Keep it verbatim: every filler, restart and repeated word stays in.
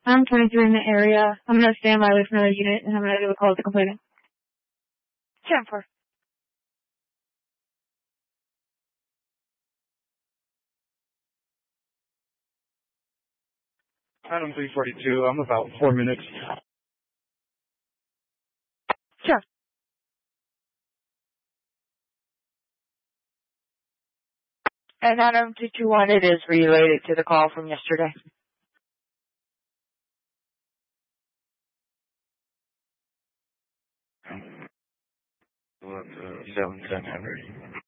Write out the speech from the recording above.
I'm twenty-three in the area. I'm going to stand by with another unit, and I'm going to do a call to complainant. ten four. Item three forty-two, I'm about four minutes. Sure. And item two two one, it is related to the call from yesterday. Seven ten Henry.